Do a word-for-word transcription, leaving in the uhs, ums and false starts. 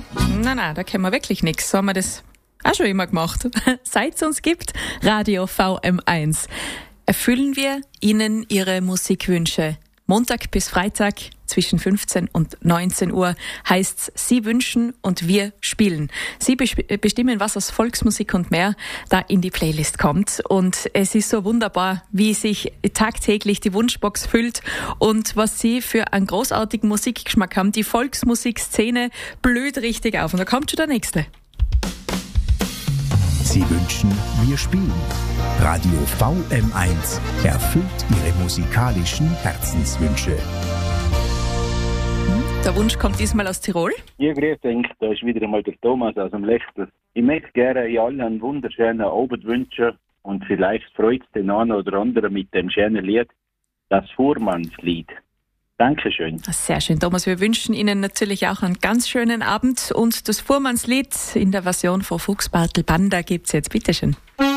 Nein, nein, da können wir wirklich nichts. So haben wir das auch schon immer gemacht. Seit es uns gibt, Radio V M eins. Erfüllen wir Ihnen Ihre Musikwünsche. Montag bis Freitag zwischen fünfzehn und neunzehn Uhr heißt's Sie wünschen und wir spielen. Sie bestimmen, was aus Volksmusik und mehr da in die Playlist kommt. Und es ist so wunderbar, wie sich tagtäglich die Wunschbox füllt und was Sie für einen großartigen Musikgeschmack haben. Die Volksmusikszene blüht richtig auf. Und da kommt schon der Nächste. Sie wünschen, wir spielen. Radio V M eins erfüllt Ihre musikalischen Herzenswünsche. Der Wunsch kommt diesmal aus Tirol. Ja, grüß euch, da ist wieder einmal der Thomas aus dem Lechtel. Ich möchte gerne euch allen einen wunderschönen Abend wünschen und vielleicht freut es den einen oder anderen mit dem schönen Lied, das Fuhrmannslied. Dankeschön. Sehr schön, Thomas. Wir wünschen Ihnen natürlich auch einen ganz schönen Abend und das Fuhrmannslied in der Version von Fuchsbartel Banda gibt's jetzt. Bitteschön.